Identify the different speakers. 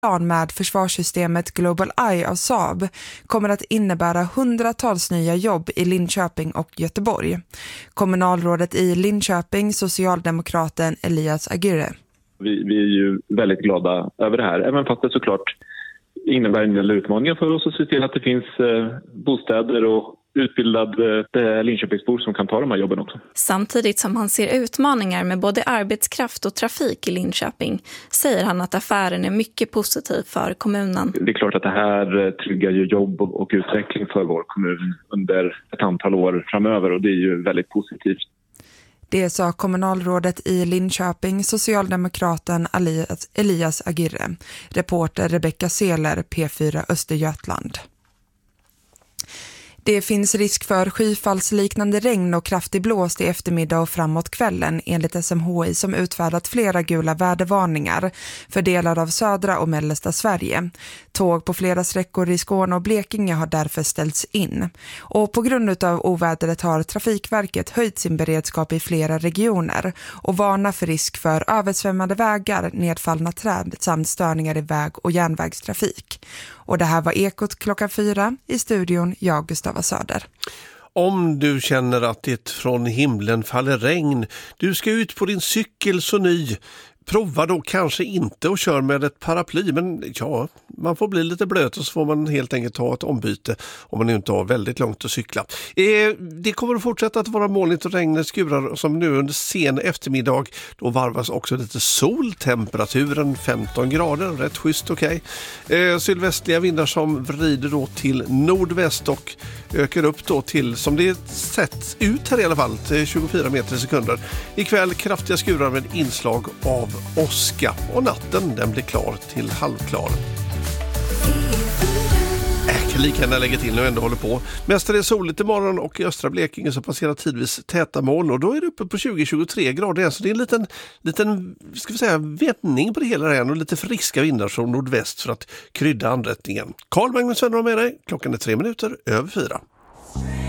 Speaker 1: plan med försvarssystemet Global Eye av Saab kommer att innebära hundratals nya jobb i Linköping och Göteborg. Kommunalrådet i Linköping, socialdemokraten Elias Aguirre.
Speaker 2: Vi är ju väldigt glada över det här, även fast det såklart innebär en del utmaningar för oss att se till att det finns bostäder och utbildade Linköpingsbor som kan ta de här jobben också.
Speaker 3: Samtidigt som han ser utmaningar med både arbetskraft och trafik i Linköping säger han att affären är mycket positiv för kommunen.
Speaker 2: Det är klart att det här tryggar ju jobb och utveckling för vår kommun under ett antal år framöver, och det är ju väldigt positivt.
Speaker 1: Det sa kommunalrådet i Linköping, socialdemokraten Elias Aguirre. Reporter Rebecca Seler, P4 Östergötland. Det finns risk för skyfallsliknande regn och kraftig blåst i eftermiddag och framåt kvällen enligt SMHI som utfärdat flera gula vädervarningar för delar av södra och mellersta Sverige. Tåg på flera sträckor i Skåne och Blekinge har därför ställts in. Och på grund av ovädret har Trafikverket höjt sin beredskap i flera regioner och varnar för risk för översvämmade vägar, nedfallna träd samt störningar i väg- och järnvägstrafik. Och det här var Ekot klockan 4 i studion, jag Gustava Söder.
Speaker 4: Om du känner att det från himlen faller regn, du ska ut på din cykel så ny. Prova då kanske inte och kör med ett paraply, men ja, man får bli lite blöt och så får man helt enkelt ta ett ombyte om man inte har väldigt långt att cykla. Det kommer att fortsätta att vara molnigt och regnet skurar som nu under sen eftermiddag. Då varvas också lite sol, temperaturen 15 grader, rätt schysst okej. Sydvästliga vindar som vrider då till nordväst och ökar upp då till, som det sätts ut här i alla fall, till 24 meter i sekunder. Ikväll kraftiga skurar med inslag av åska, och natten den blir klar till halvklar. Kan lika gärna lägga till och ändå håller på. Mest är det soligt imorgon, och i östra Blekinge så passerar tidvis täta moln, och då är det uppe på 20-23 grader. Så det är en liten ska vi säga, vändning på det hela igen, och lite friska vindar från nordväst för att krydda anrättningen. Carl Magnus Svenner med dig. Klockan är 3 minuter över 4.